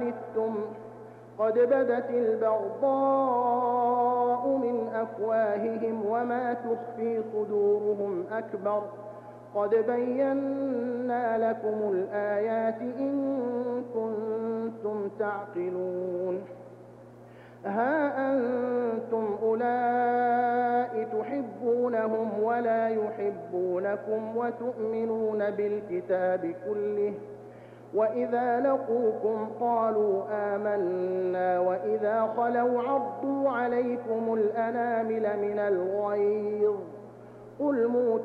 عنتم قد بدت البغضاء من أفواههم وما تخفي صدورهم أكبر قد بينا لكم الآيات إن كنتم تعقلون ها أنتم أولئك تحبونهم ولا يحبونكم وتؤمنون بالكتاب كله وإذا لقوكم قالوا آمنا وإذا خلوا عضوا عليكم الأنامل من الغيظ قل موتوا